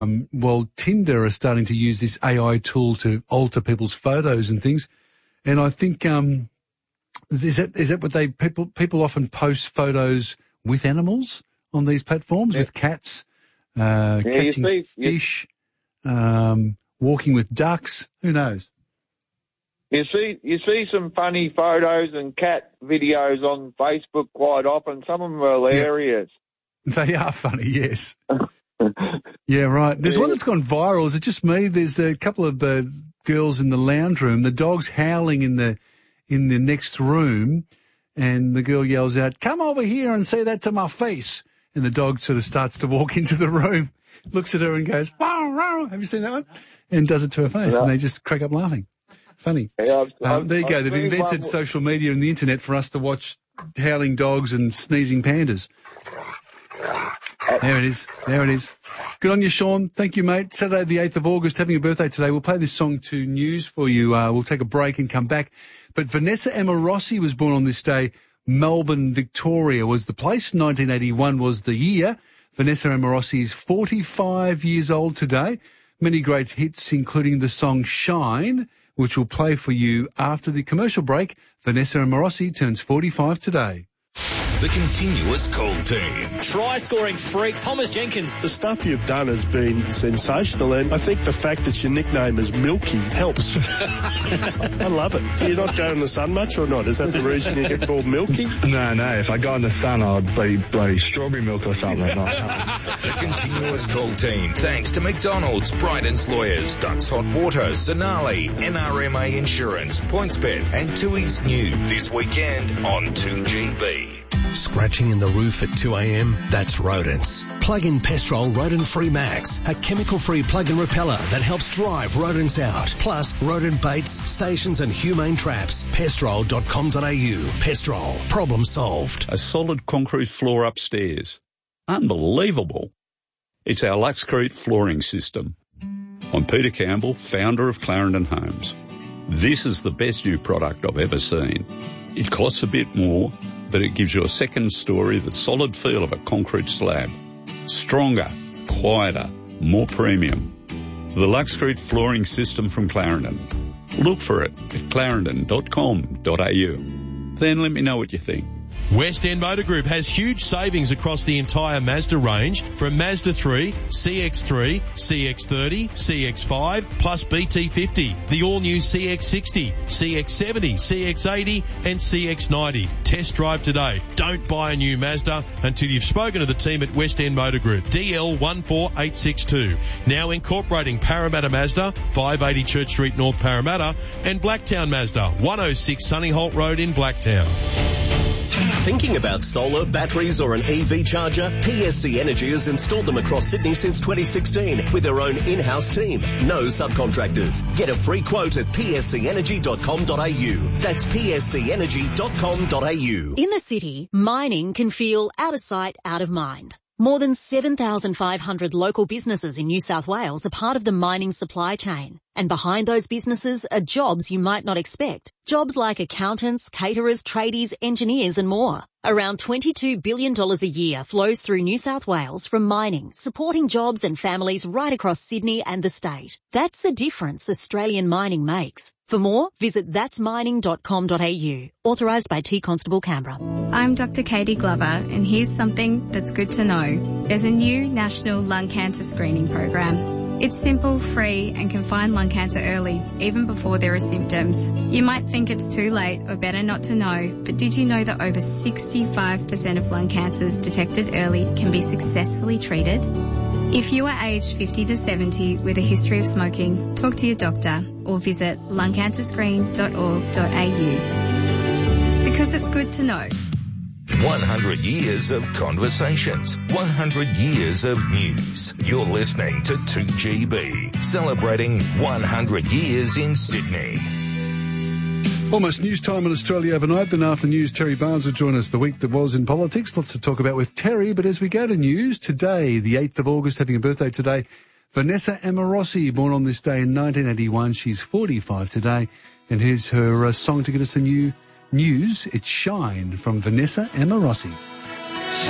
Well, Tinder are starting to use this AI tool to alter people's photos and things. And I think, is that what people often post photos with animals on these platforms, with cats, catching fish, walking with ducks, who knows? You see some funny photos and cat videos on Facebook quite often. Some of them are hilarious. Yeah. They are funny, yes. Yeah, right. There's one that's gone viral. Is it just me? There's a couple of girls in the lounge room. The dog's howling in the next room, and the girl yells out, "Come over here and say that to my face." And the dog sort of starts to walk into the room, looks at her and goes, "Wow, wow." Have you seen that one? And does it to her face, and they just crack up laughing. Funny. Yeah, there you go. They've invented social media and the internet for us to watch howling dogs and sneezing pandas. There it is. There it is. Good on you, Sean. Thank you, mate. Saturday the 8th of August, having a birthday today. We'll play this song to news for you. We'll take a break and come back. But Vanessa Emma Rossi was born on this day. Melbourne, Victoria was the place. 1981 was the year. Vanessa Emma Rossi is 45 years old today. Many great hits, including the song Shine, which we'll play for you after the commercial break. Vanessa Emma Rossi turns 45 today. The Continuous Call Team. Try-scoring freak Thomas Jenkins. The stuff you've done has been sensational, and I think the fact that your nickname is Milky helps. I love it. Do you not go in the sun much or not? Is that the reason you get called Milky? No. If I go in the sun, I'd be bloody strawberry milk or something. The Continuous Call Team. Thanks to McDonald's, Bryden's Lawyers, Ducks Hot Water, Sonali, NRMA Insurance, PointsBet, and Tui's New. This weekend on 2GB. Scratching in the roof at 2 a.m? That's rodents. Plug-in Pestrol Rodent-Free Max, a chemical-free plug-in repeller that helps drive rodents out. Plus, rodent baits, stations and humane traps. Pestrol.com.au. Pestrol. Problem solved. A solid concrete floor upstairs. Unbelievable. It's our Luxcrete flooring system. I'm Peter Campbell, founder of Clarendon Homes. This is the best new product I've ever seen. It costs a bit more, but it gives you a second story, the solid feel of a concrete slab. Stronger, quieter, more premium. The Luxcrete flooring system from Clarendon. Look for it at clarendon.com.au. Then let me know what you think. West End Motor Group has huge savings across the entire Mazda range, from Mazda 3, CX-3, CX-30, CX-5, plus BT50, the all-new CX-60, CX-70, CX-80 and CX-90. Test drive today. Don't buy a new Mazda until you've spoken to the team at West End Motor Group. DL 14862. Now incorporating Parramatta Mazda, 580 Church Street, North Parramatta, and Blacktown Mazda, 106 Sunnyholt Road in Blacktown. Thinking about solar, batteries or an EV charger? PSC Energy has installed them across Sydney since 2016 with their own in-house team. No subcontractors. Get a free quote at pscenergy.com.au. That's pscenergy.com.au. In the city, mining can feel out of sight, out of mind. More than 7,500 local businesses in New South Wales are part of the mining supply chain. And behind those businesses are jobs you might not expect. Jobs like accountants, caterers, tradies, engineers and more. Around $22 billion a year flows through New South Wales from mining, supporting jobs and families right across Sydney and the state. That's the difference Australian mining makes. For more, visit thatsmining.com.au. Authorised by T Constable Canberra. I'm Dr. Katie Glover, and here's something that's good to know. There's a new national lung cancer screening program. It's simple, free, and can find lung cancer early, even before there are symptoms. You might think it's too late or better not to know, but did you know that over 65% of lung cancers detected early can be successfully treated? If you are aged 50 to 70 with a history of smoking, talk to your doctor or visit lungcancerscreen.org.au. Because it's good to know. 100 years of conversations, 100 years of news. You're listening to 2GB, celebrating 100 years in Sydney. Almost news time in Australia overnight. Then after news, Terry Barnes will join us. The week that was in politics. Lots to talk about with Terry. But as we go to news, today, the 8th of August, having a birthday today, Vanessa Emma Rossi, born on this day in 1981. She's 45 today. And here's her song to get us a new news. It's Shine from Vanessa Emma Rossi.